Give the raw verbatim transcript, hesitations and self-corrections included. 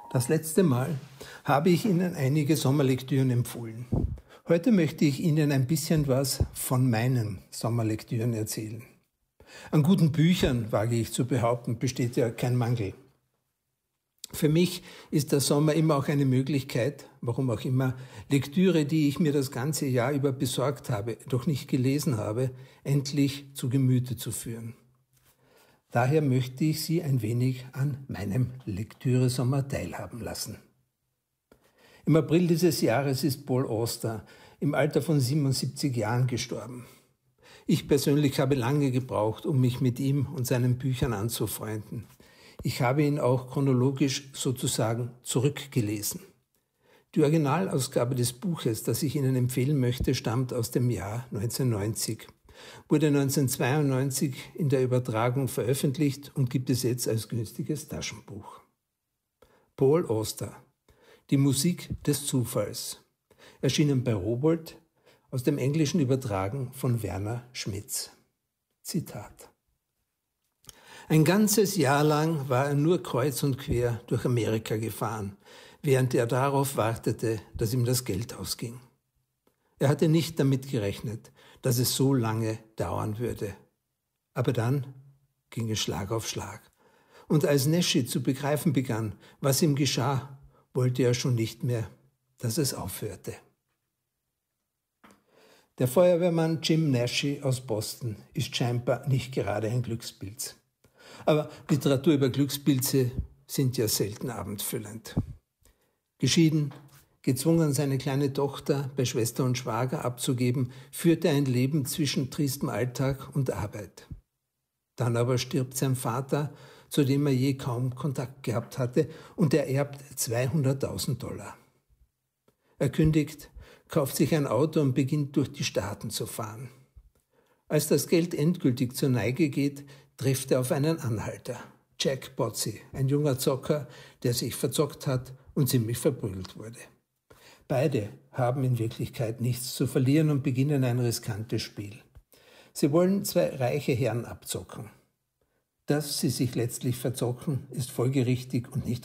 Das letzte Mal habe ich Ihnen einige Sommerlektüren empfohlen. Heute möchte ich Ihnen ein bisschen was von meinen Sommerlektüren erzählen. An guten Büchern, wage ich zu behaupten, besteht ja kein Mangel. Für mich ist der Sommer immer auch eine Möglichkeit, warum auch immer, Lektüre, die ich mir das ganze Jahr über besorgt habe, doch nicht gelesen habe, endlich zu Gemüte zu führen. Daher möchte ich Sie ein wenig an meinem Lektüre-Sommer teilhaben lassen. Im April dieses Jahres ist Paul Auster im Alter von siebenundsiebzig Jahren gestorben. Ich persönlich habe lange gebraucht, um mich mit ihm und seinen Büchern anzufreunden. Ich habe ihn auch chronologisch sozusagen zurückgelesen. Die Originalausgabe des Buches, das ich Ihnen empfehlen möchte, stammt aus dem Jahr neunzehnhundertneunzig, wurde neunzehnhundertzweiundneunzig in der Übertragung veröffentlicht und gibt es jetzt als günstiges Taschenbuch. Paul Auster, Die Musik des Zufalls, erschienen bei Rowohlt, aus dem Englischen übertragen von Werner Schmitz. Zitat. Ein ganzes Jahr lang war er nur kreuz und quer durch Amerika gefahren, während er darauf wartete, dass ihm das Geld ausging. Er hatte nicht damit gerechnet, dass es so lange dauern würde. Aber dann ging es Schlag auf Schlag. Und als Naschy zu begreifen begann, was ihm geschah, wollte er schon nicht mehr, dass es aufhörte. Der Feuerwehrmann Jim Naschy aus Boston ist scheinbar nicht gerade ein Glückspilz. Aber Literatur über Glückspilze sind ja selten abendfüllend. Geschieden, gezwungen, seine kleine Tochter bei Schwester und Schwager abzugeben, führte ein Leben zwischen triestem Alltag und Arbeit. Dann aber stirbt sein Vater, zu dem er je kaum Kontakt gehabt hatte, und er erbt zweihunderttausend Dollar. Er kündigt, kauft sich ein Auto und beginnt durch die Staaten zu fahren. Als das Geld endgültig zur Neige geht, trifft er auf einen Anhalter, Jack Bozzey, ein junger Zocker, der sich verzockt hat und ziemlich verprügelt wurde. Beide haben in Wirklichkeit nichts zu verlieren und beginnen ein riskantes Spiel. Sie wollen zwei reiche Herren abzocken. Dass sie sich letztlich verzocken, ist folgerichtig und nicht